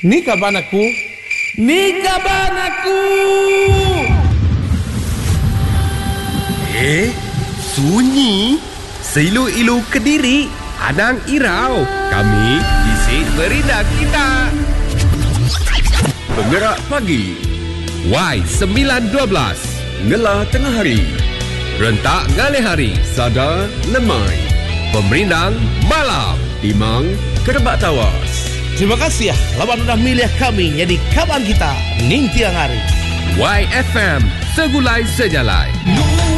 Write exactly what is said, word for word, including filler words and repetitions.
Ni kaban aku. Ni kaban aku. Eh, sunyi. Seilu-ilu Kediri, Anang Irau. Kami isi merindah kita. Penggerak pagi. Y sembilan dua belas. Ngelah tengah hari. Rentak ngalih hari. Sada lemai. Pemerindang malam. Timang kerebak tawas. Terima kasih ya lawan udah milih kami jadi kawan kita ning tiang hari. Y F M segulai sejalai.